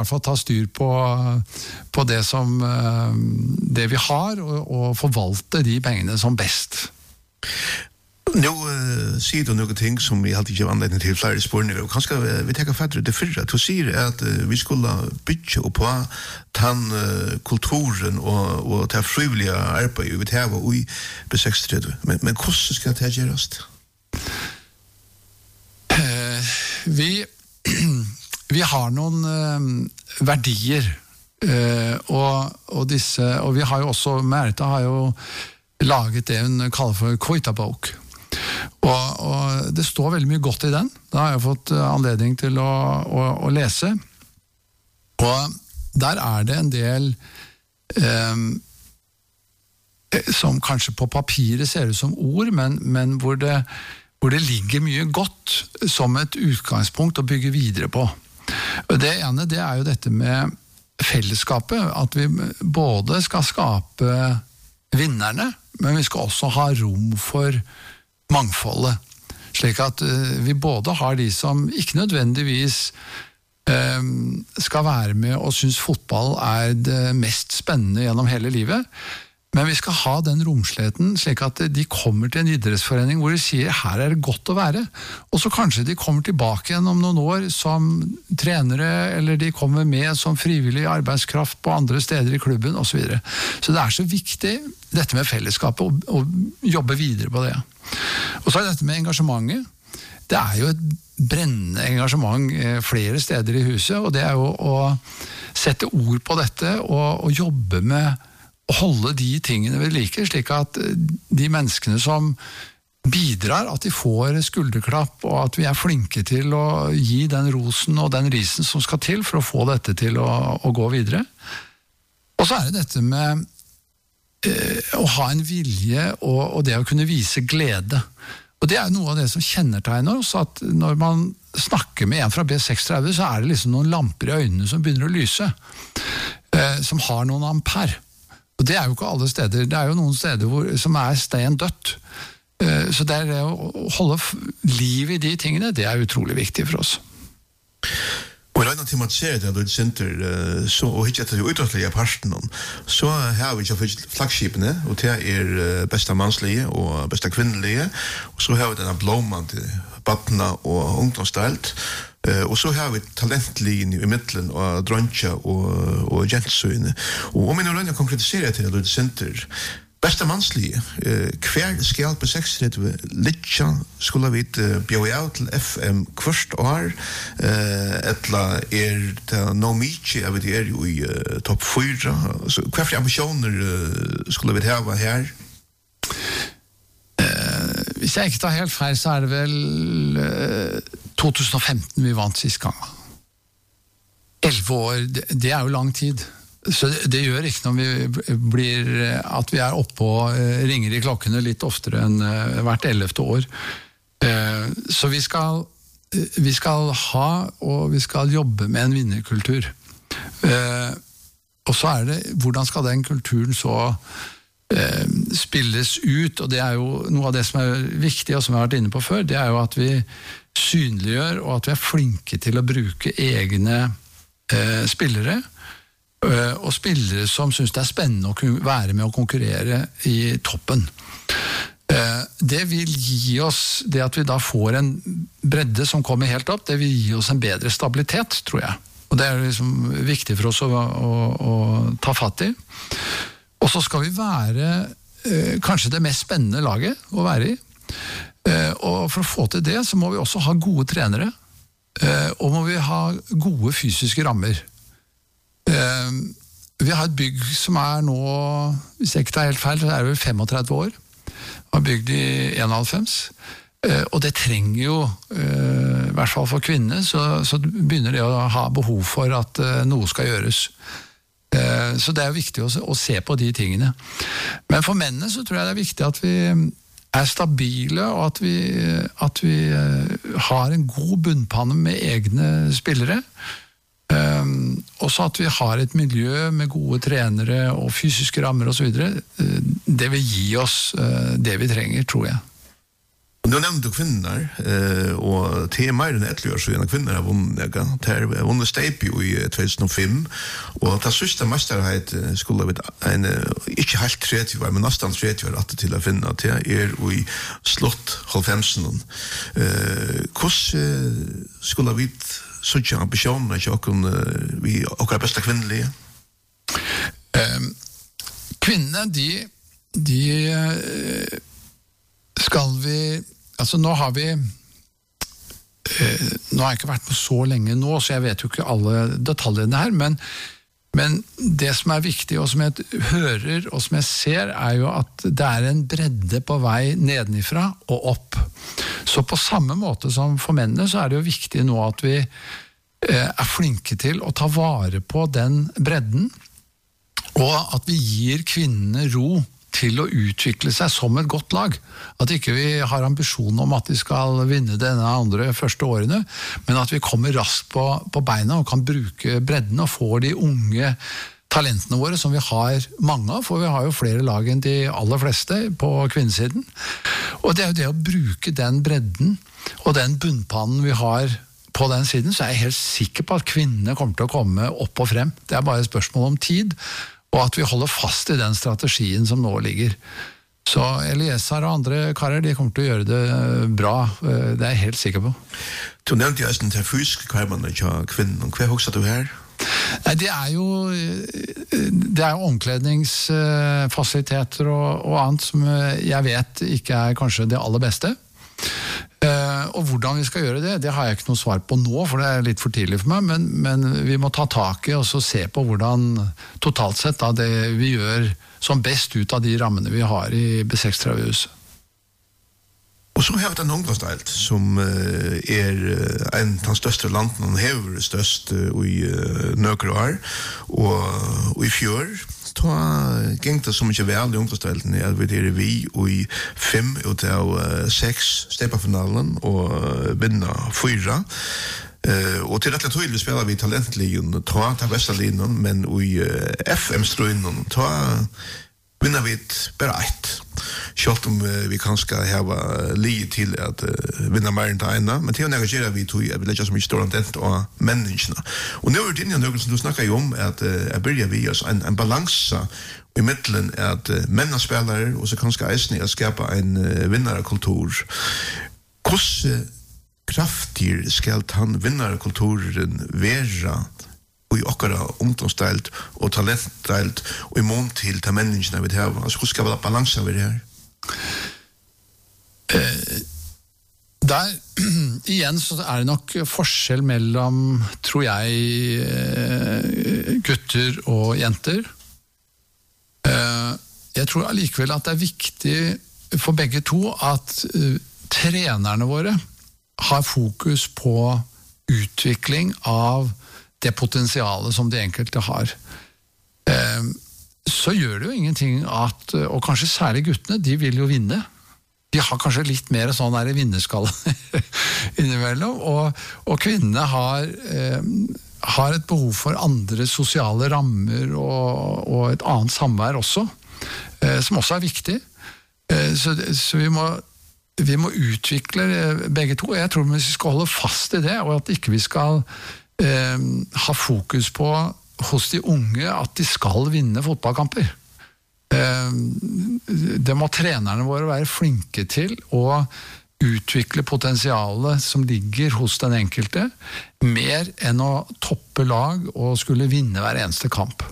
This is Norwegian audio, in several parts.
hvert fall ta styr på det som det vi har, og forvalte de pengene som best. Nå sier du noen ting som vi alltid gjør anledning til flere spørninger, og kanskje vi tenker fatter det fyrre. Du sier at vi skulle bygge på den kulturen og den frivillige arbeidet vi tar i B36. Men hvordan skal det gjøres? Vi har noen verdier, og vi har jo også, Merita har jo laget det hun kaller for Koitabok. Og det står veldig mye godt i den. Da har jeg fått anledning til å lese. Og der det en del som kanskje på papiret ser ut som ord, men hvor det ligger mye godt som et utgangspunkt å bygge videre på. Og det ene, det jo dette med fellesskapet, at vi både skal skape vinnerne, men vi skal også ha rom for mangfoldet, slik at vi både har de som ikke nødvendigvis skal være med og synes fotball det mest spennende gjennom hele livet, men vi skal ha den romsligheten slik at de kommer til en idrettsforening hvor de sier her det godt å være, og så kanskje de kommer tilbake igjen om noen år som trenere, eller de kommer med som frivillig arbeidskraft på andre steder i klubben, og så videre. Så det så viktig, dette med fellesskapet, å jobbe videre på det. Og så dette med engasjementet. Det jo et brennende engasjement flere steder i huset, og det jo å sette ord på dette og jobbe med å holde de tingene ved like, slik at de menneskene som bidrar, at de får skulderklapp, og at vi flinke til å gi den rosen og den risen som skal til for å få dette til å gå videre. Og så det dette med å ha en vilje og det å kunne vise glede. Og det noe av det som kjennetegner oss, at når man snakker med en fra B36, så det liksom noen lamper i øynene som begynner å lyse, som har noen ampere. Og det jo ikke alle steder. Det jo noen steder som stein dødt. Så det å holde liv i de tingene, det utrolig viktig for oss. Og redan til man ser det i senter, og ikke etter det utrettelige parten, så har vi ikke flaggskipene, og det beste mannslige og beste kvinnelige, og så har vi denne blåmande badna og ungdomsdelt, og så har vi talentlinjen i midtelen og dronja og jentsøyne. Og om vi nå lønner konkretiserer til det i senter, beste mannslige, hver skal på 6 litja skulle vi bjøre av til FM kvart år, etla det no mykje, jeg vet jo i topp 4, så hva for ambisjoner skulle vi ha her? Hvis jeg ikke tar helt feil, så det vel 2015 vi vant sist gang. 11 år, det jo lang tid. Så det gjør ikke når at vi oppe og ringer i klokkene litt oftere enn hvert 11. år. Så vi skal ha, og vi skal jobbe med en vinnerkultur. Og så det, hvordan skal den kulturen så spilles ut, og det jo noe av det som viktig, og som jeg har vært inne på før, det jo at vi synliggjør, og at vi flinke til å bruke egne spillere, og spillere som synes det spennende å være med å konkurrere i toppen. Det vil gi oss, det at vi da får en bredde som kommer helt opp, det vil gi oss en bedre stabilitet, tror jeg. Og det liksom viktig for oss å ta fatt i. Og så skal vi være kanskje det mest spennende laget å være i. Og for å få til det, så må vi også ha gode trenere, og må vi ha gode fysiske rammer. Vi har et bygg som nå, hvis jeg ikke tar helt feil, så det vel 35 år. Vi har bygd i 91. Og det trenger jo, i hvert fall for kvinner, så begynner det å ha behov for at noe skal gjøres. Så det viktig å se på de tingene. Men for mennene så tror jeg det viktig at vi stabile, og at vi har en god bunnpanne med egne spillere, og så at vi har et miljø med gode trenere og fysiske rammer og så videre. Det vil gi oss det vi trenger, tror jeg. Och nu nämnde du kvinnor och till mer än 11 år så är kvinnor har vunnit. Det har vunnit Stapy i 2005 och det sista mästerhet skulle vi en inte helt 30 år men nästan 30 år att till att finna till i slott Halvfemsen. Hur skulle vi sådana ambitioner att jag vi och bästa kvinnliga? Kvinnor de skal vi, altså nå har jeg ikke vært på så lenge nå, så jeg vet jo ikke alle detaljene her, men det som er viktig, og som jeg hører, og som jeg ser, er jo at det er en bredde på vei nedenifra og opp. Så på samme måte som for mennene, så er det jo viktig nå at vi er flinke til å ta vare på den bredden, og at vi gir kvinnene ro til å utvikle seg som et godt lag. At ikke vi har ambisjon om at de skal vinne denne andre første årene, men at vi kommer raskt på beina og kan bruke bredden og få de unge talentene våre, som vi har mange av, for vi har jo flere lag enn de aller fleste på kvinnesiden. Og det er jo det å bruke den bredden og den bunnpannen vi har på den siden, så er jeg helt sikker på at kvinnene kommer til å komme opp og frem. Det er bare et spørsmål om tid, og at vi holder fast i den strategien som nå ligger. Så Eliezer og andre karer, de kommer til å gjøre det bra, det er jeg helt sikker på. Du nevnte jo den fysiske kvarmene til kvinnen, hva husker du her? Nei, det er jo omkledningsfasiliteter og annet som jeg vet ikke er kanskje det aller beste. Og hvordan vi skal gjøre det har jeg ikke noe svar på nå, for det er litt for tidlig for meg, men vi må ta tak i og så se på hvordan totalt sett da, det vi gjør som best ut av de rammene vi har i B36-huset. Og så har vi den ungdomsdelt, som en av de største landene, og hever størst i nøkere år, og i fjør, da gikk det så mye vel i ungdomsdelten at vi i 5 ut av 6 stepperfinalen og vinner 4. Og til rett og slett spiller vi talentligen, ta besta linjen, men i FM-strøynen, ta vinner vi bare 1. Selv om vi kanskje har livet til at vinna mer enn det ene, men til å negagere vi tog at vi legger så mye stor antent av menneskene. Og nå er det inn i noe som du snakker om, at jeg begynner vi en balanse i midtelen at menn spiller, og så kanskje eisen å skape en vinnerkultur. Hvordan kraftig skal han vinnerkulturen være i okkara ungdomsdelt og talentdelt og i mån til menneskene vi har? Altså, hvordan skal balansen være her? Der, igjen så er det nok forskjell mellom, tror jeg, gutter og jenter. Jeg tror allikevel at det er viktig for begge to at trenerne våre har fokus på utvikling av det potensialet som de enkelte har. Så gjør det jo ingenting at, og kanskje særlig guttene, de vil jo vinne. De har kanskje litt mer sånn der vinnerskalle innimellom, og kvinnene har et behov for andre sosiale rammer og et annet samvær også, som også er viktig. Så vi må utvikle begge to, og jeg tror vi skal holde fast i det, og at ikke vi skal ha fokus på hos de unge at de skal vinne fotballkamper. Det må trenerne våre være flinke til å utvikle potensialet som ligger hos den enkelte, mer enn å toppe lag og skulle vinne hver eneste kamp.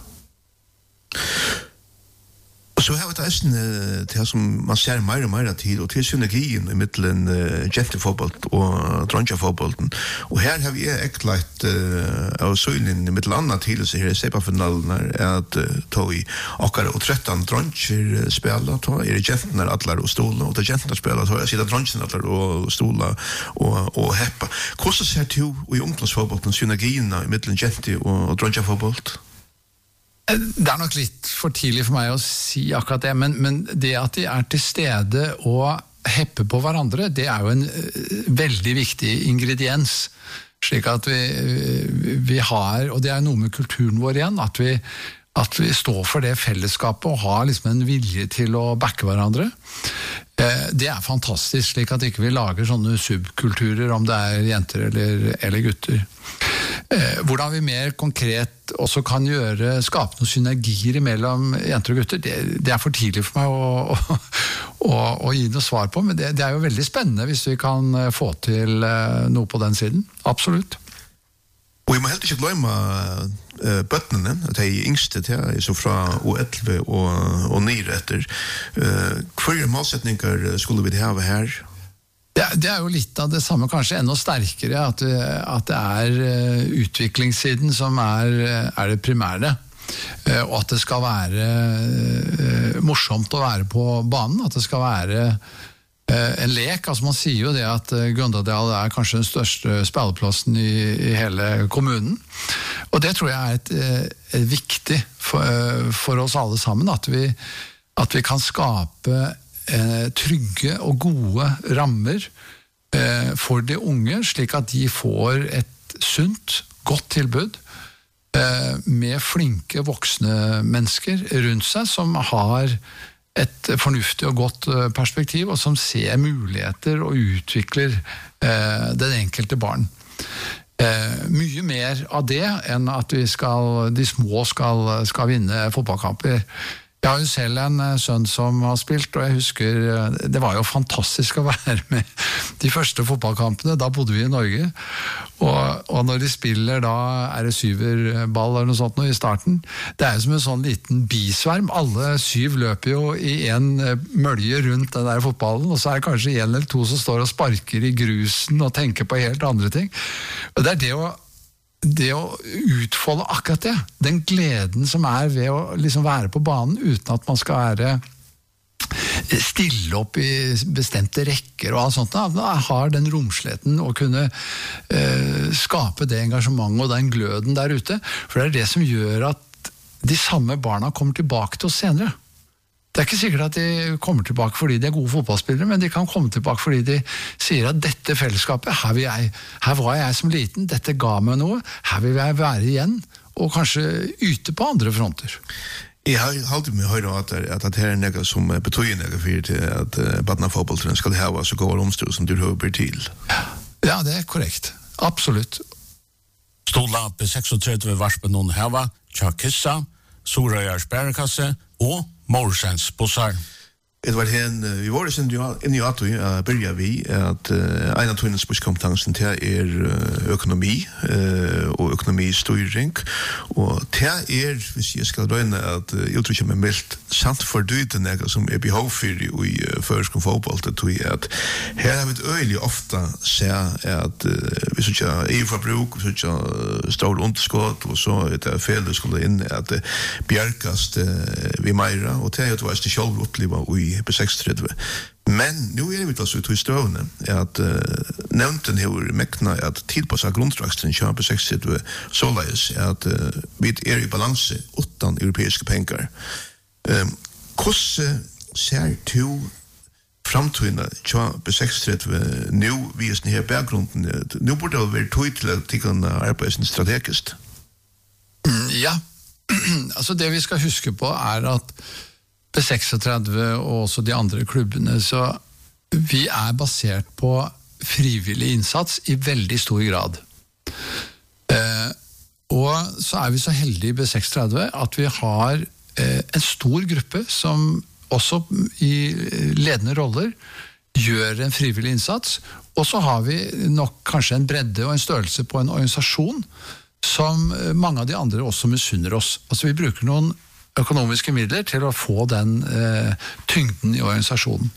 Og så har vi det som man ser mer og mer til, og til synergien i middelen jentefotball og dronjafotballen. Og her har vi ekklagt av søgnen i middel annet til, så her i sepafinalen at i okkar og 13 dronjer spiller, det jentene atler og stoler, og det jentene spiller, jeg sier dronjene atler og stoler og heppa. Hvordan ser du i ungdomsfotballen synergien i middelen jente og dronjafotballen? Det er nok litt for tidlig for meg å si akkurat det, men det at de er til stede og heppe på hverandre, det er jo en veldig viktig ingrediens, slik at vi har, og det er noe med kulturen vår igjen, at vi står for det fellesskapet og har liksom en vilje til å backe hverandre. Det fantastisk, slik at ikke vi lager sånne subkulturer om det jenter eller gutter. Hvordan vi mer konkret også kan skape noen synergier mellom jenter og gutter, det for tidlig for meg å gi noe svar på, men det jo veldig spennende hvis vi kan få til noe på den siden. Absolutt. Og vi må helt ikke glemme bøttene, at de yngste til, så fra O11 og nyre etter. Hvilke målsetninger skulle vi ha her? Det jo litt av det samme, kanskje enda sterkere, at det utviklingssiden som det primære, og at det skal være morsomt å være på banen, at det skal være en lek. Altså man sier jo det at Gundadal kanskje den største spilleplassen i hele kommunen, og det tror jeg er viktig for oss alle sammen, at vi kan skape trygge og gode rammer for de unge, slik at de får et sunt, godt tilbud med flinke voksne mennesker rundt seg som har et fornuftig og godt perspektiv og som ser muligheter og utvikler den enkelte barn. Mye mer av det enn at de små skal vinne fotballkamper. Jeg har jo selv en sønn som har spilt, og jeg husker, det var jo fantastisk å være med de første fotballkampene, da bodde vi i Norge, og når de spiller, da det 7-ball eller noe sånt nå i starten, det jo som en sånn liten bisverm, alle 7 løper jo i en mølje rundt den der fotballen, og så det kanskje 1 eller 2 som står og sparker i grusen og tenker på helt andre ting. Og det det å utfolde akkurat det, den gleden som ved å liksom være på banen uten at man skal være stille opp i bestemte rekker og alt sånt, da har den romsligheten å kunne skape det engasjementet og den gløden der ute, for det det som gjør at de samme barna kommer tilbake til oss senere. Det ikke sikkert at de kommer tilbake fordi de gode fotballspillere, men de kan komme tilbake fordi de sier at dette fellesskapet, her var jeg som liten, dette ga meg noe, her vil jeg være igjen, og kanskje yte på andre fronter. Jeg har alltid med høyre at det er noe som betyr noe for at badnafotballtrener skal ha så gode omstår som du hører til. Ja, det korrekt. Absolutt. Stola B36 varspen noen heva, Tjakissa, Sorøyar Sperrekasse og Morsens bussar. Det var vi var inne i at vi börjar vi at en av tøynes busskompetansen til økonomi og økonomistyring, og til hvis jeg skal røyne at uttrykker meg meldt sant for døyden som behov for i førsk og fotball, til at her har vi øyelig ofte se at vi synes ikke EU-forbruk, vi synes ikke stor underskott, og så det felet skulle inn at bjerkast vi meira, og til at det var selv oppleva i B36. Men nu vi altså ut i støvende at nevnten har mekna at tilpassa grundstraksten kjøp B36 såleis at vi i balanse utan europeiske penger. Hvordan ser du framtøyene kjøp B36 nu via denne bakgrunden? Nu burde det være tøy til at de kan arbeide strategisk. Ja, altså det vi skal huske på at B36 og også de andre klubbene, så vi basert på frivillig innsats i veldig stor grad. Og så vi så heldige i B36 at vi har en stor gruppe som også i ledende roller gjør en frivillig innsats, og så har vi nok kanskje en bredde og en størrelse på en organisasjon som mange av de andre også misunner oss. Altså vi bruker noen økonomiske midler til å få den tyngden i organisasjonen.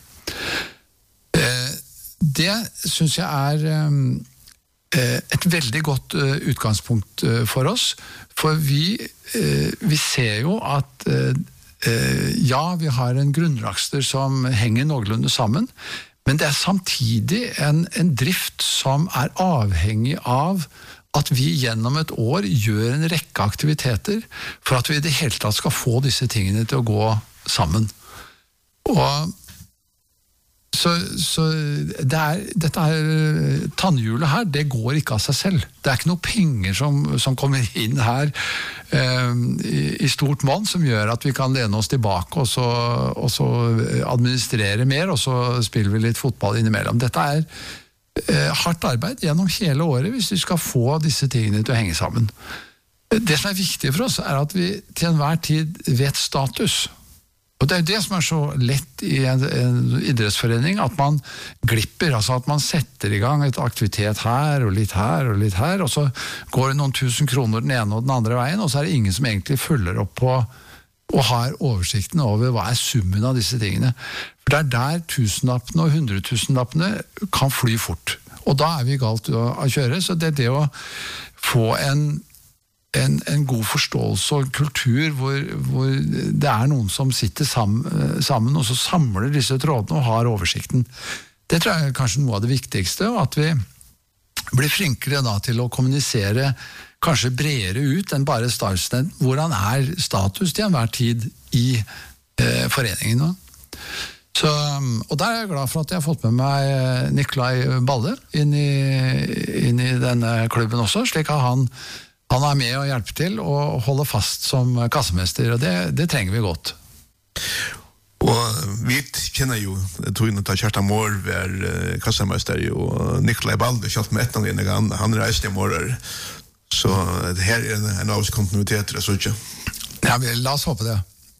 Det synes jeg et veldig godt utgangspunkt for oss, for vi ser jo at ja, vi har en grunnrakster som henger noenlunde sammen, men det samtidig en drift som avhengig av at vi gjennom et år gjør en rekke aktiviteter for at vi i det hele tatt skal få disse tingene til å gå sammen. Og Så dette her tannhjulet her, det går ikke av seg selv. Det er ikke noe penger som kommer inn her i stort mål som gjør at vi kan lene oss tilbake og så administrere mer, og så spiller vi litt fotball innimellom. Dette er hardt arbeid gjennom hele året hvis vi skal få disse tingene til å henge sammen. Det som er viktig for oss er at vi til enhver tid vet status. Og det er det som er så lett i en idrettsforening, at man glipper, altså at man setter i gang et aktivitet her og litt her og litt her, og så går det noen 1000 kroner den ene og den andre veien, og så er det ingen som egentlig følger opp på og har oversikten over hva er summen av disse tingene. For det er der 1000-lappene og 100-000-lappene kan fly fort. Og da er vi galt å kjøre, så det er det å få en god forståelse og kultur hvor det er noen som sitter sammen og så samler disse trådene og har oversikten. Det tror jeg er kanskje noe av det viktigste, og at vi blir flinkere da til å kommunisere kanskje bredere ut enn bare startstedet. Hvordan er status til enhver tid i foreningen nå? Og der er jeg glad for at jeg har fått med meg Nikolai Balle inn i denne klubben også, slik at han er med og hjelper til og holder fast som kassemester, og det trenger vi godt. Og vi kjenner jo, jeg tror at Kjartan Mård var kassemester, og Nikolai Balde kjalt med en gang, han reiste i morgen, så her er en av oss kontinuiteter, jeg så ikke. Ja, la oss håpe det.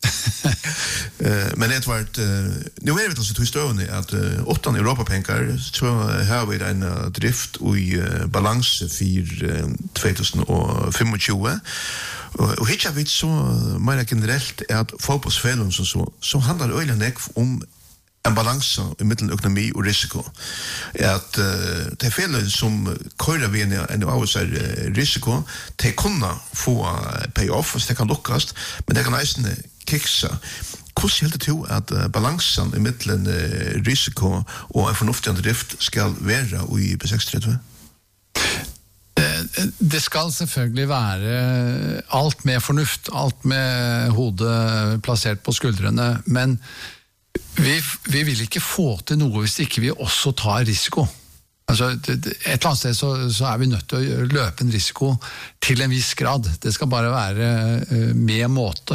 Men Edvard, nu är det alltså till stående att 8 Europapengar så har vi en drift i balans för 2025 och hittar vi så mer generellt är att fotbollsfällen så handlar det öligen om en balans i mitteløkonomi og risiko. At de felene som kører vi en av oss risiko, de kunne få pay-off, hvis det kan lukkast, men det kan eisende kiksa. Hvordan helt det til at balansen i mittelen risiko og en fornuftig drift skal være i B630? Det skal selvfølgelig være alt med fornuft, alt med hodet plassert på skuldrene, men vi vil ikke få til noe hvis ikke vi også tar risiko. Altså, et eller annet sted så er vi nødt til å løpe en risiko til en viss grad. Det skal bare være med måte.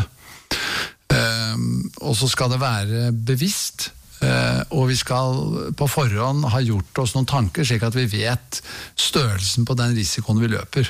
Og så skal det være bevisst, og vi skal på forhånd ha gjort oss noen tanker slik at vi vet størrelsen på den risikoen vi løper.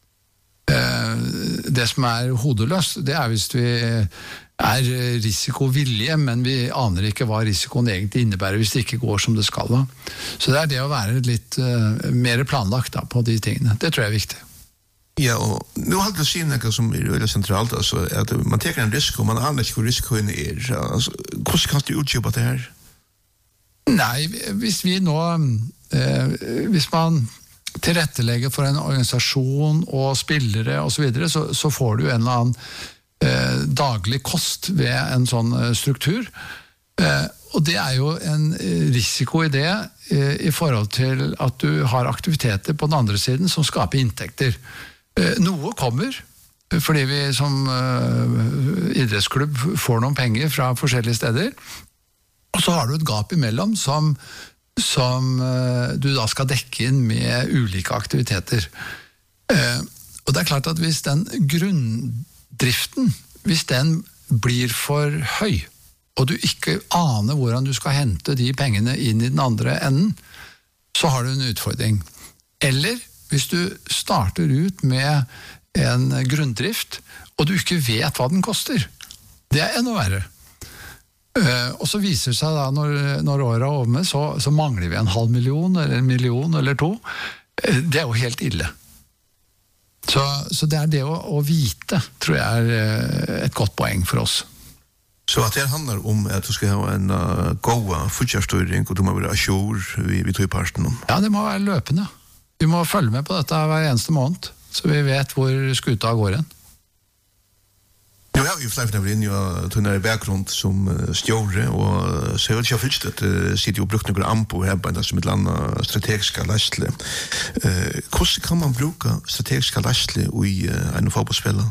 Det som er hodeløst, det er hvis vi er risikovillige, men vi aner ikke hva risikoen egentlig innebærer hvis det ikke går som det skal. Så det er det å være litt mer planlagt da, på de tingene. Det tror jeg er viktig. Ja, og nu har du sett noe som er veldig sentralt, altså, at man teker en risiko, man aner ikke hvor risikoen er. Altså, hvordan kan du utjobbe det her? Nei, hvis vi nå, hvis man tilrettelegger for en organisasjon og spillere og så videre, så får du en eller annen daglig kost ved en sånn struktur. Og det er jo en risiko i det i forhold til at du har aktiviteter på den andre siden som skaper inntekter. Noe kommer, fordi vi som idrettsklubb får noen penger fra forskjellige steder, og så har du et gap imellom som du da skal dekke inn med ulike aktiviteter. Og det er klart at hvis den driften, hvis den blir for høy, og du ikke aner hvordan du skal hente de pengene inn i den andre enden, så har du en utfordring. Eller hvis du starter ut med en grunndrift, og du ikke vet hva den koster. Det er enda verre. Og så viser det seg da, når året er over med, så mangler vi 500.000 eller 1 million eller 2. Det er jo helt ille. Så det er det å vite, tror jeg er et godt poeng for oss. Så at det handler om at du skal ha en god futjarstøyring, og du må være assur vi tog i parten om? Ja, det må være løpende. Vi må følge med på dette hver eneste måned, så vi vet hvor skuta går hen. Nu har vi jo flere av inn og tunner i bakgrunn som stjåre, og så har jeg fylst at sitter jo brukt noen ampo her på en som et eller annet strategiske lastle. Hvordan kan man bruke strategiske lastle i en fotballspiller?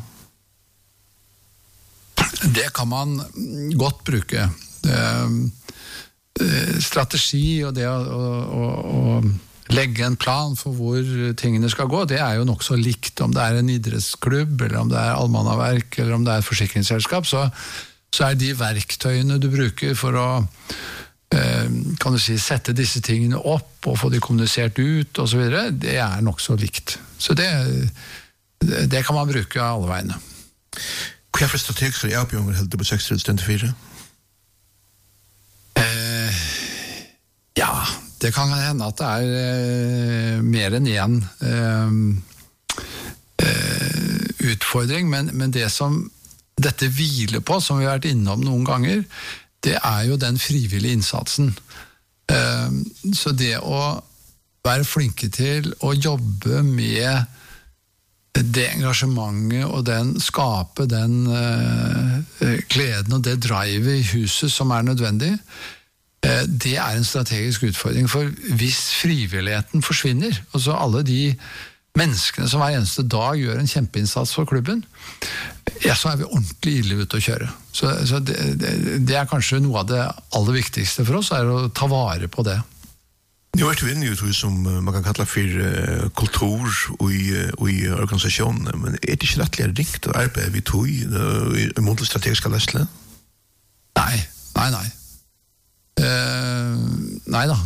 Det kan man godt bruke. strategi og det å legge en plan for hvor tingene skal gå, det er jo nok så likt om det er en idrettsklubb, eller om det er allmannaverk, eller om det er et forsikringsselskap, så er de verktøyene du bruker for å kan du si, sette disse tingene opp og få de kommunisert ut og så videre, det er nok så likt. Så det kan man bruke alle veiene. Hva for strategisk er oppgjøringen helt på 6-4? Ja, det kan hende at det er mer enn en utfordring, men det som dette hviler på, som vi har vært innom noen ganger, det er jo den frivillige innsatsen. Så det å være flinke til å jobbe med det engasjementet og skape den gleden og det drivet i huset som er nødvendig, det er en strategisk utfordring, for hvis frivilligheten forsvinner, altså alle de menneskene som hver eneste dag gjør en kjempeinnsats for klubben, ja, så er vi ordentlig ille ute å kjøre. Så det er kanskje noe av det aller viktigste for oss, er å ta vare på det. Nu er du inne i det som man kan kalla for kultur i organisasjonen, men er det ikke rettelig ringt å arbeide vi tog i måte strategiske løsle? Nei. Nei da.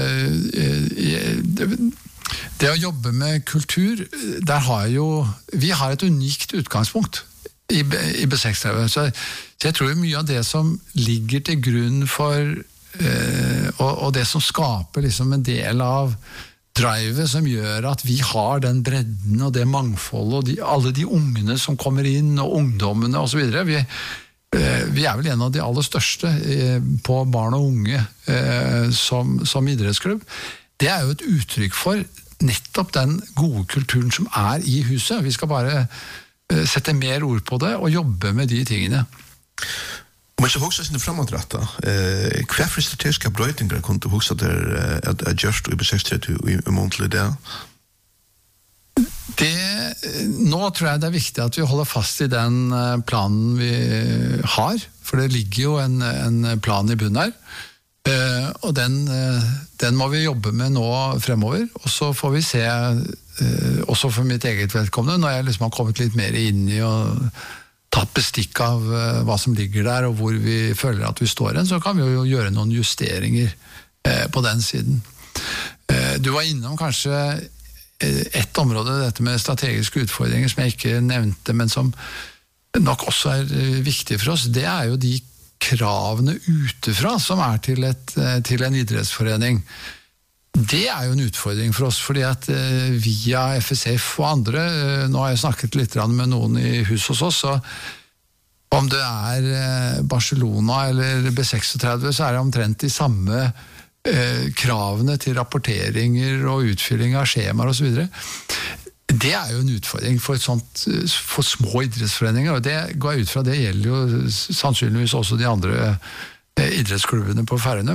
Det å jobbe med kultur, vi har et unikt utgangspunkt i B6-TV, så jeg tror mye av det som ligger til grunn for og det som skaper liksom en del av drivet som gjør at vi har den bredden og det mangfoldet og alle de ungene som kommer inn og ungdommene og så videre, vi er vel en av de aller største på barn og unge som idrettsklubb. Det er jo et uttrykk for nettopp den gode kulturen som er i huset. Vi skal bare sette mer ord på det og jobbe med de tingene. Men så hoksa sinne framåtretta, hva for strategiske brøytinger kunne du hoksa der at gjørst i B630 i månedlig det? Nå tror jeg det er viktig at vi holder fast i den planen vi har, for det ligger jo en plan i bunnen her, og den må vi jobbe med nå fremover, og så får vi se, også for mitt eget vedkommende, når jeg liksom har kommet litt mer inn i og tatt bestikk av hva som ligger der, og hvor vi føler at vi står hen, så kan vi jo gjøre noen justeringer på den siden. Du var innom kanskje ett område, dette med strategiske utfordringer, som jeg ikke nevnte, men som nok også er viktig for oss. Det er jo de kravene utifra som er til en idrettsforening. Det er jo en utfordring for oss, fordi at via FSF og andre, nå har jeg snakket litt med noen i huset hos oss, så om det er Barcelona eller B36, så er det omtrent de samme kravene til rapporteringer og utfylling av skjemaer og så videre. Det er jo en utfordring for små idrettsforeninger, og det går ut fra, det gjelder jo sannsynligvis også de andre idrettsklubbene på Færøyene,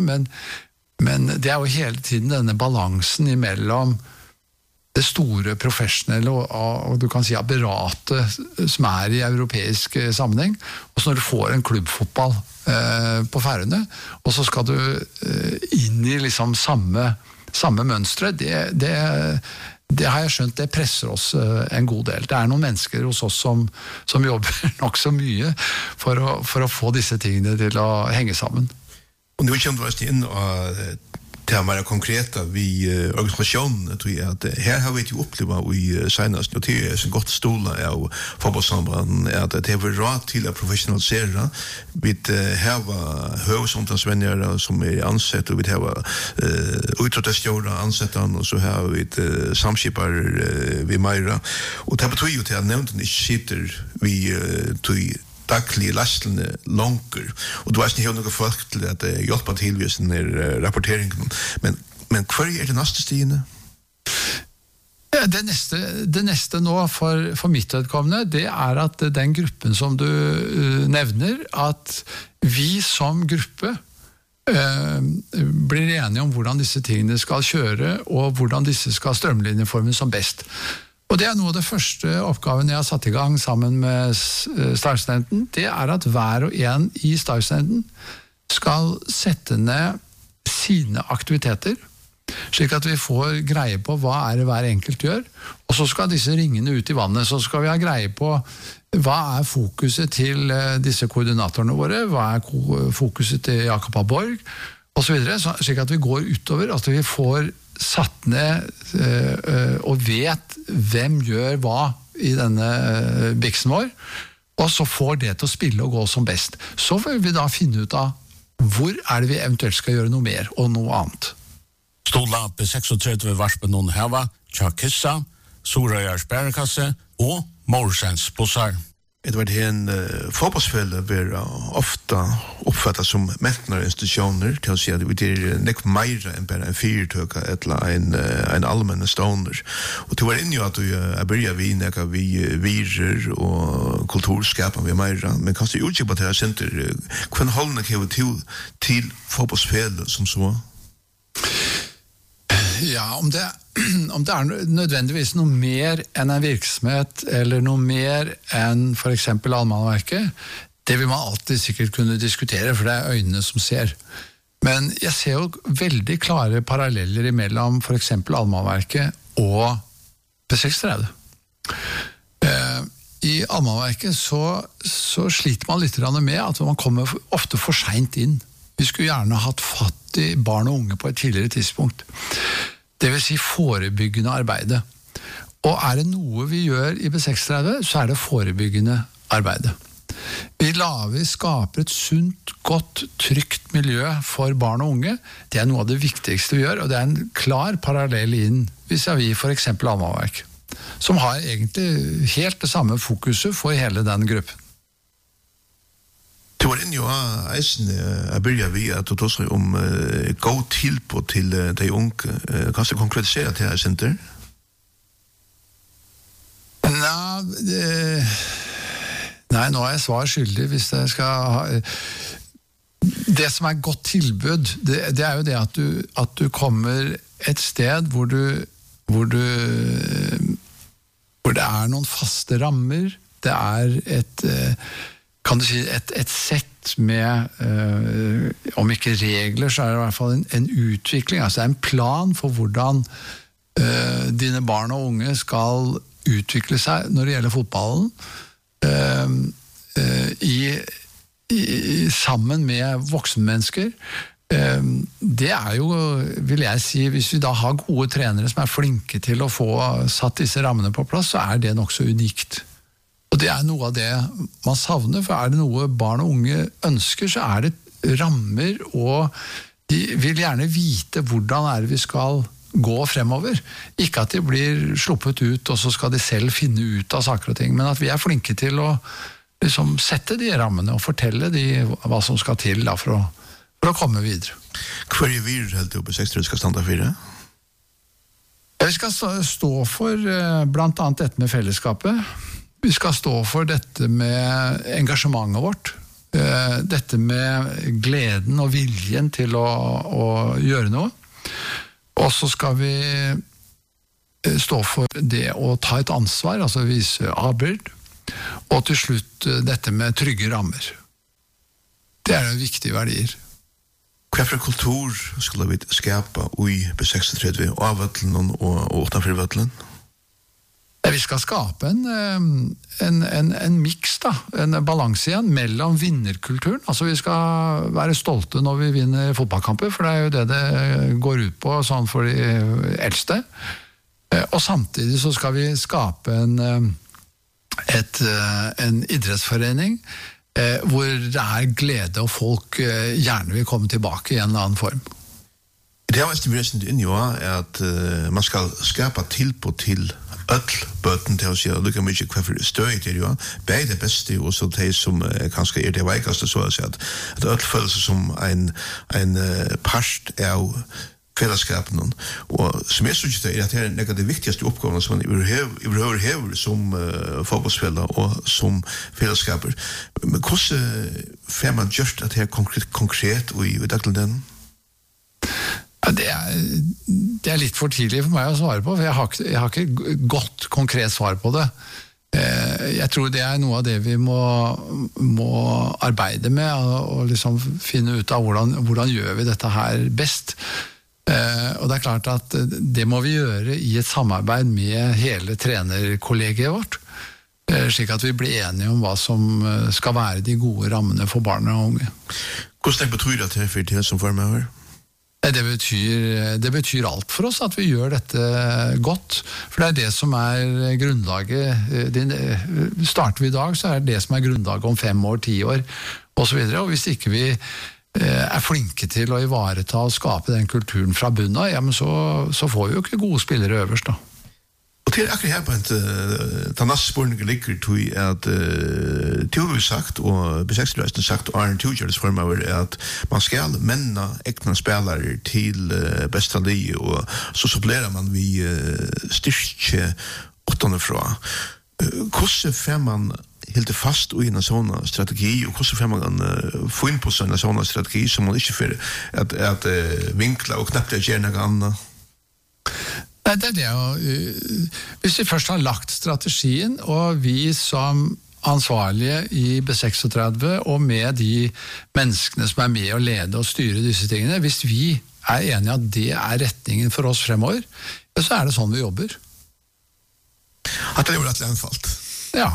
men det er jo hele tiden denne balansen imellom det store professionelle og du kan si apparatet som er i europeisk sammenheng, og så når du får en klubbfotball på Færøyene, og så skal du inn i liksom samme mønstre, det har jeg skjønt, det presser oss en god del. Det er noen mennesker hos oss som jobber nok så mye for å få disse tingene til å henge sammen. Og nu kommer du inn til å være konkreta vi organisasjonen, tror jeg at her har vi ikke opplevd i senest, og det er en godt stola av fotballsambanden, at det har vært råd til å professionalisere. Vi har høysomtansvenner som ansett, og vi har utrådestjåre ansettan, og så har vi samskipar vi meira. Og det betyr jo til at nevnden ikke sitter vi tog daglige lastlene langer, og du har ikke noe folk til at hjelpe til ved sånne rapporteringen. Men hva er det neste stigende? Det neste nå for mitt vedkommende, det er at den gruppen som du nevner, at vi som gruppe blir enige om hvordan disse tingene skal kjøre, og hvordan disse skal strømlinjeformes som best. Og det er noe av det første oppgaven jeg har satt i gang sammen med Starstudenten, det er at hver og en i Starstudenten skal sette ned sine aktiviteter, slik at vi får greie på hva det hver enkelt gjør, og så skal disse ringene ut i vannet, så skal vi ha greie på hva fokuset til disse koordinatorene våre, hva fokuset til Jakob Borg, og så videre, slik at vi går utover, at vi får satt ned og vet hvem gjør hva i denne biksen vår, og så får det til å spille og gå som best. Så vil vi da finne ut av hvor det vi eventuelt skal gjøre noe mer og noe annet. Stola B36 varspen noen heva, Tjakissa, Sorøyar Sperrekasse og Morsens Bossar. Edvard Hen, fotbollsfälle blir ofta uppfattat som mentnarinstitutioner, till att säga att det är nekv mer än bara en fyrtöka eller en allmän stoner. Och det var inne ju att jag började vid när vi virer och kulturskapar vi mer, men kanske utgiva på det här center, kvann hållna kan vi till fotbollsfälle som så? Ja, om det nødvendigvis noe mer enn en virksomhet, eller noe mer enn for eksempel Allmannverket, det vil man alltid sikkert kunne diskutere, for det øynene som ser. Men jeg ser jo veldig klare paralleller mellom for eksempel Allmannverket og B36. I Allmannverket så sliter man litt med at man kommer ofte for sent inn. Vi skulle gjerne hatt fatt i barn og unge på et tidligere tidspunkt. Det vil si forebyggende arbeidet. Og det noe vi gjør i B36, så det forebyggende arbeidet. Vi skaper et sunt, godt, trygt miljø for barn og unge. Det noe av det viktigste vi gjør, og det en klar parallell inn hvis vi for eksempel Allmannverk, som har egentlig helt det samme fokuset for hele den gruppen. Det var inne jo eisen jeg begynner vi at du tar seg om gå tilbud til de unge. Kan du konkretisere til her senter? Nei, nå jeg svar skyldig hvis jeg skal ha... Det som godt tilbud, det jo det at du kommer et sted hvor det noen faste rammer, det et... kan du si, et sett med, om ikke regler, så det i hvert fall en utvikling, altså en plan for hvordan dine barn og unge skal utvikle seg når det gjelder fotballen, sammen med voksenmennesker. Det jo, vil jeg si, hvis vi da har gode trenere som flinke til å få satt disse rammene på plass, så det nok så unikt. Og det noe av det man savner, for det noe barn og unge ønsker, så det rammer, og de vil gjerne vite hvordan det vi skal gå fremover. Ikke at de blir sluppet ut, og så skal de selv finne ut av saker og ting, men at vi flinke til å liksom, sette de rammene og fortelle de hva som skal til da, for å komme videre. Hva vi helt du på 6 skal stande for det? Vi skal stå for blant annet dette med fellesskapet. Vi skal stå for dette med engasjementet vårt, dette med gleden og viljen til å gjøre noe. Og så skal vi stå for det å ta et ansvar, altså vise avbyrd, og til slutt dette med trygge rammer. Det en viktige verdier. Hva for kultur skulle vi skapa i B36 av Vøtlen og utenfor Vøtlen? Vi skal skape en mix da, en balanse igjen mellom vinnerkulturen. Altså vi skal være stolte når vi vinner fotballkamper, for det jo det går ut på sånn for de eldste. Og samtidig så skal vi skape en idrettsforening hvor det glede og folk gjerne vil komme tilbake i en eller annen form. Det har vært vesentlig inn jo at man skal skapa tilbud til bøten til å si at lukka mye hva for støy til jo, begge det beste og så de som kanskje det veikaste så å si at føler seg som en part av fellesskapen og som jeg synes at det en av de viktigste oppgavene som man overhøver som fotballsfeller og som fellesskaper. Men hvordan får man gjort at det konkret i dagligdagen? Ja, det litt for tidlig for meg å svare på, for jeg har ikke godt konkret svar på det. Jeg tror det noe av det vi må arbeide med, og liksom finne ut av hvordan gjør vi dette her best. Og det klart at det må vi gjøre i et samarbeid med hele trenerkollegiet vårt, slik at vi blir enige om hva som skal være de gode rammene for barn og unge. Hvordan betyr det for det som formøver? Det betyr alt for oss at vi gjør dette godt, for det det som grunnlaget. Starter vi i dag, så det som grunnlaget om 5 år, 10 år, og så videre, og hvis ikke vi flinke til å ivareta og skape den kulturen fra bunnen av, ja, men så får vi jo ikke gode spillere øverst da. Og til akkurat her på den neste spørningen ligger til at du har sagt, og B6-reisen har sagt, og Arne Tugjerdes formaver, at man skal menne ekne spillere til besta li, og så supplerer man vi styrke åttene fra. Hvordan får man helt fast i en sånn strategi, og hvordan får man få inn på en sånn strategi som man ikke får at vinkle og knapt gjøre noe annet? Nei, det jo, hvis vi først har lagt strategien, og vi som ansvarlige i B36, og med de menneskene som med å lede og styre disse tingene, hvis vi enige at det retningen for oss fremover, så det sånn vi jobber. At det jo rett anfalt. Ja.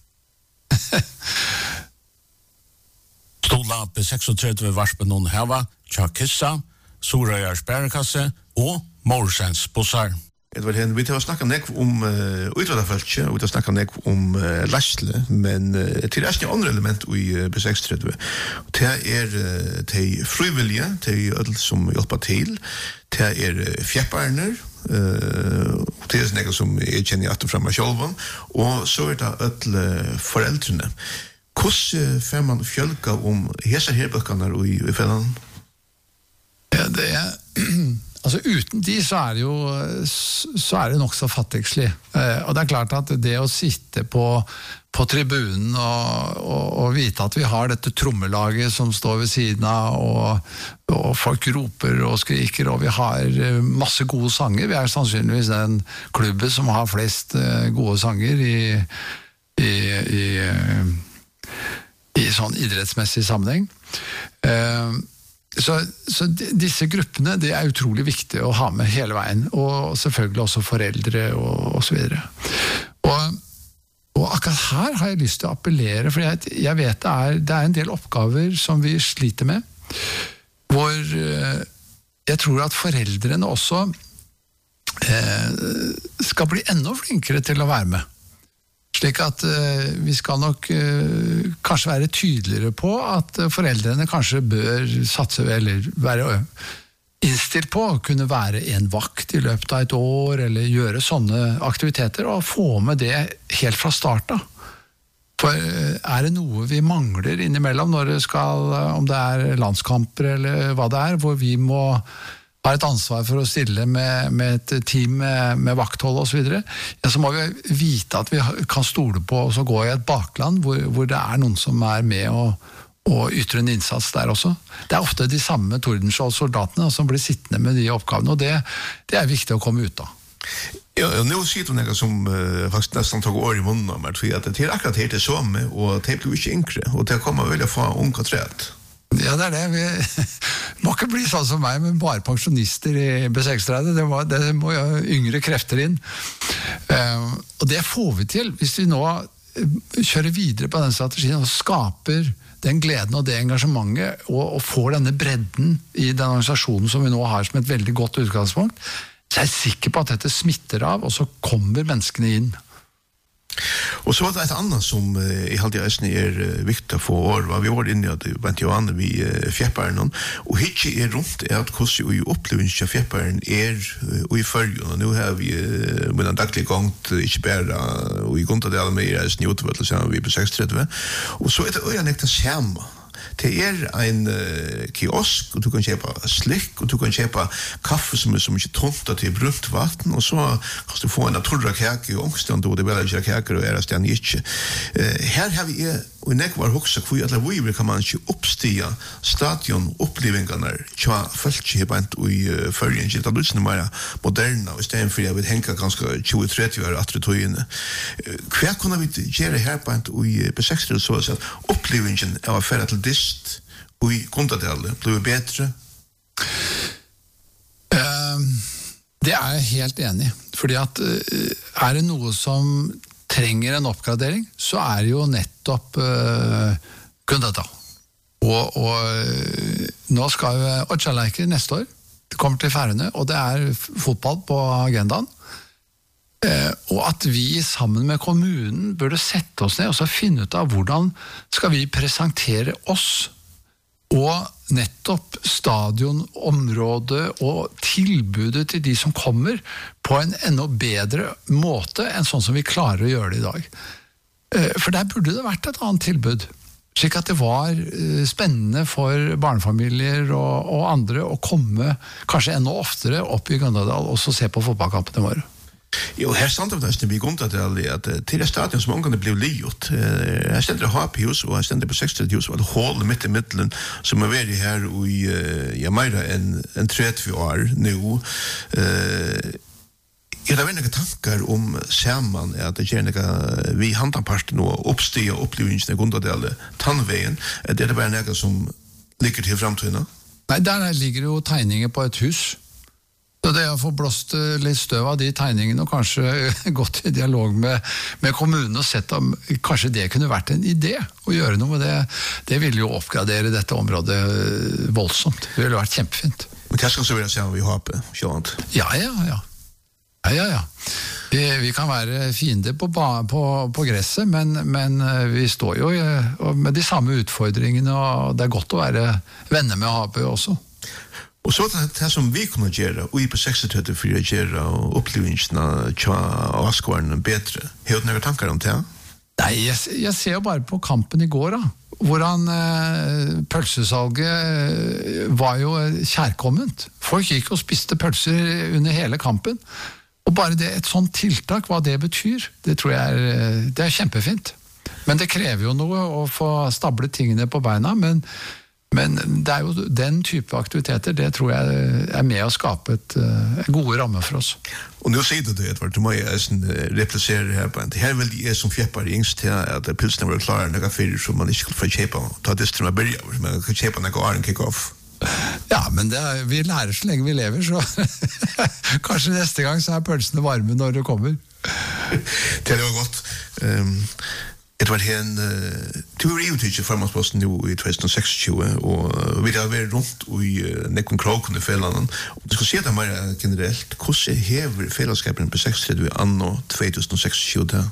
Stola B36 Varspenon Heva, Tjakissa, Sorøyar Sperrekasse og Morsens Bossar. Edvard Hen, vi har snakket nek om utvalgfeltet, og vi har snakket nek om Lasle, men til resten andre element i B36, det de frivillige, de ødel som hjelper til, det fjepparner, og det noe som jeg kjenner at fremme selv, og så det ødel foreldrene. Hvordan får man fjølka om hese herbøkene i fellene? Ja, det altså uten de så det jo det nok så fattigslig. Og det klart at det å sitte på tribunen og vite at vi har dette trommelaget som står ved siden av, og folk roper og skriker, og vi har masse gode sanger. Vi sannsynligvis den klubben som har flest gode sanger i sånn idrettsmessig sammenheng. Så disse gruppene, det utrolig viktig å ha med hele veien, og selvfølgelig også foreldre og så videre. Og akkurat her har jeg lyst til å appellere, for jeg vet det en del oppgaver som vi sliter med, hvor jeg tror at foreldrene også skal bli enda flinkere til å være med. Slik at vi skal nok kanskje være tydeligere på at foreldrene kanskje bør satse eller være innstilt på å kunne være en vakt i løpet av et år eller gjøre sånne aktiviteter og få med det helt fra starten. For det noe vi mangler innimellom når det skal, om det landskamper eller hva det hvor vi må har et ansvar for å stille med et team med vakthold og så videre, ja, så må vi vite at vi kan stole på og så gå i et bakland hvor det noen som med og ytre en innsats der også. Det ofte de samme Tordenskjold-soldatene som blir sittende med de oppgavene, og det viktig å komme ut av. Ja, nå sier du noe som faktisk nesten tar år i munnen om for at det akkurat helt som, og det blir ikke yngre, og det kommer vel å få unge trett. Ja, det det. Vi må ikke bli sånn som meg, men bare pensjonister i B36. Det må jo yngre krefter inn. Og det får vi til hvis vi nå kjører videre på den strategien og skaper den gleden og det engasjementet og får denne bredden i den organisasjonen som vi nå har som et veldig godt utgangspunkt. Så jeg sikker på at dette smitter av, og så kommer menneskene inn. Og så det et annet som I halvdige eisen viktig å få år, var vi var inne i at det vant jo an vi fjepperen, og ikke rundt at hvordan vi opplever ikke fjepperen og I følgen, og nå har vi med en daglig gang ikke bare og I grunn av det alle med eisen I utvalget, så vi på 36, og så det øyne nekta samme. Det en kiosk, og du kan kjøpe slikk, og du kan kjøpe kaffe som ikke tomt til brunt vatten, og så kan du få en torra kake og ångstund, og det vil ikke kake og sted ikke. Her har vi og nek var hoksa hvor alle viver kan man ikke oppstia stadion opplivingarna tja følt ikke bant i førjen ikke det er mer moderna og i stedet for jeg vil henka ganske 20-30 år atre tøyene hva kunne vi gjøre her bant i B6 så at opplivingen av affæra til dist og i kundadelle blir bedre? Det er jeg helt enig i, fordi at er det noe som trenger en oppgradering, så er det jo nettopp kundadal. Og nå skal jo Oddsjaleike neste år, det kommer til Færøyene, og det er fotball på agendaen. Og at vi sammen med kommunen burde sette oss ned og så finne ut av hvordan skal vi presentere oss og nettopp stadion, området og tilbudet til de som kommer på en enda bedre måte enn sånn som vi klarer å gjøre det i dag. For der burde det vært et annet tilbud, slik at det var spennende for barnefamilier og andre å komme kanskje enda oftere opp i Gundadal og så se på fotballkampene våre. Jo, her stand av nesten vi Gundadal at til stadion som omgående ble livet. Her stender det HP-hus og her stender det på 60-hus og det hålet midt i middelen som er vært her i mer enn 30 år nå. Det var noen tankar om saman at det gjør noe vi handanparten og oppstiga opplevelsene i Gundadal tannveien. Det er bare noe som ligger til fremtiden? Nei, der ligger jo tegninger på et hus. Så det å få blåst litt støv av de tegningene og kanskje gått i dialog med kommunen og sett om kanskje det kunne vært en idé å gjøre noe med det. Det ville jo oppgradere dette området voldsomt. Det ville vært kjempefint. Men det skal så være sammen vi har på, sjåant? Ja. Vi kan være fiender på gresset, men vi står jo med de samme utfordringene, og det er godt å være venner med HP også. Og så det som vi kunne gjøre, og i på 60-tallet for å gjøre opplevelsene og Askvaren bedre, har du noen tanker om det? Nei, jeg ser jo bare på kampen i går, da, hvordan pølsesalget var jo kjærkomment. Folk gikk og spiste pølser under hele kampen. Og bare det, et sånt tiltak, hva det betyr, det tror jeg det er kjempefint. Men det krever jo noe å få stablet tingene på beina, men det er jo den type aktiviteter, det tror jeg er med å skape en gode ramme for oss. Og nå sier du det, Edvard, du må replisere her på en. Her vil jeg som fjeppar yngst til at pilsene var klare noe fyrir som man ikke skulle få kjøpe, ta det til å begynne, men man kan kjøpe noe åren kick-off. Ja, men vi lærer så lenge vi lever, så kanskje neste gang så er pølsene varme når det kommer. Det var godt. Det var en du er jo ikke formannsposten nå i 2026, og vi har vært rundt i nekken kroken i fellene. Du skal si det mer generelt. Hvordan hever fellesskapen på 60 anno 2026 til?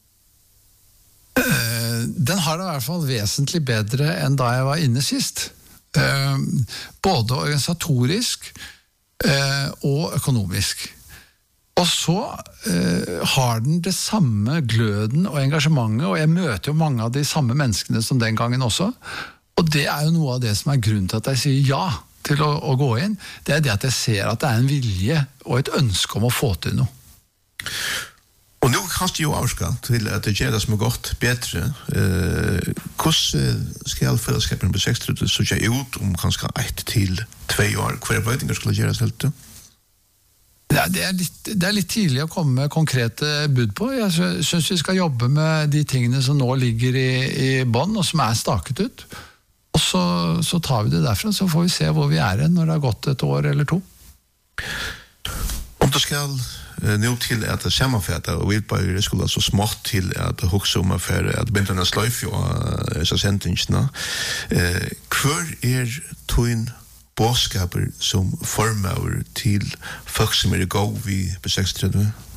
Den har det i hvert fall vesentlig bedre enn da jeg var inne sist. Både organisatorisk og økonomisk. Og så har den det samme gløden og engasjementet, og jeg møter jo mange av de samme menneskene som den gangen også, og det er jo noe av det som er grunnen til at jeg sier ja til å gå inn, det er det at jeg ser at det er en vilje og et ønske om å få til noe. Og nå kan du jo avska til at det gjør det som er godt bedre. Hvordan skal fellesskapen på 60 så ikke ut om kanskje 1 til 2 år? Hva bøydinger skulle gjøres helt til? Ja, det er litt tidlig å komme med konkrete bud på. Jeg synes vi skal jobbe med de tingene som nå ligger i bånd, og som er staket ut. Og så tar vi det derfra, så får vi se hvor vi er når det har gått 1 år eller 2. Om du skal nå til at sammenfatte, og vi bare skulle så smått til at hukse om affære, at bindene sløyf jo av disse sendingsene. Hvor tøyn båskaper som former til folk som er god vi på 60?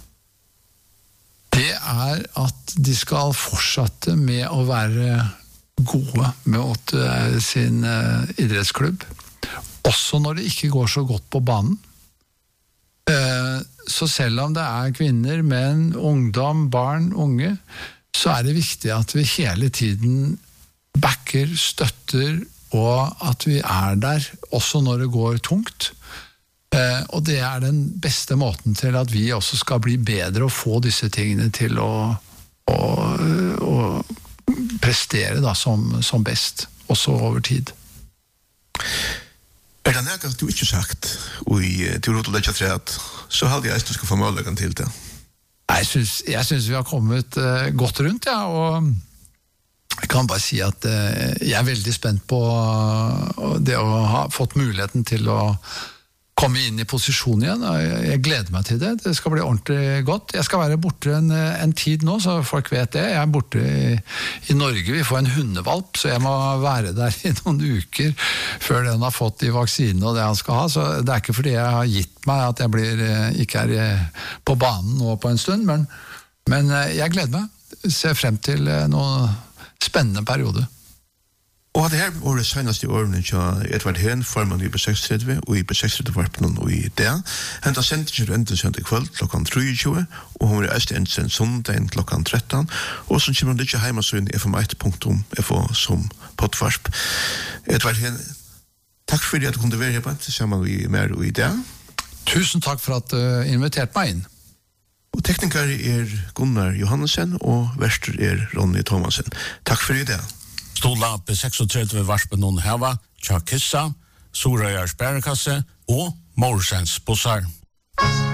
Det er at de skal fortsette med å være gode mot sin idrettsklubb, også når det ikke går så godt på banen. Så selv om det er kvinner, menn, ungdom, barn, unge, så er det viktig at vi hele tiden backer, støtter, og at vi er der også når det går tungt. Og det er den beste måten til at vi også skal bli bedre og få disse tingene til å prestere da, som best, også over tid. Det nærkast du ikke sagt, og til råd å legge træt, så hadde jeg skal få måløkken til det. Jeg synes vi har kommet godt rundt, ja, og jeg kan bare si at jeg er veldig spent på det å ha fått muligheten til å komme inn i posisjon igjen. Jeg gleder meg til det. Det skal bli ordentlig godt. Jeg skal være borte en tid nå, så folk vet det. Jeg er borte i Norge. Vi får en hundevalp, så jeg må være der i noen uker før den har fått de vaksinene og det han skal ha. Så det er ikke fordi jeg har gitt meg at jeg ikke er på banen nå på en stund, men jeg gleder meg. Ser frem til noen spennende periode. Og det her var det seneste årene til Edvard Hehn, formann i B36, og i B36-varpen og i det. Hentet sendte enden søndag kveld klokken 23, og hun var enden sondagen klokken 13, og så kommer hun ikke hjemme så inn fm1.fo som poddvarsp. Edvard Hehn, takk for at du kunne være her på det, sammen med og i det. Tusen takk for at du inviterte meg inn. Og tekniker Gunnar Johannesson, og verster Ronny Thomasen. Takk for i det. Stola B36 varspen noen heva, Tja Kissa, Sorøyars Bærekasse og Morsens Bossar.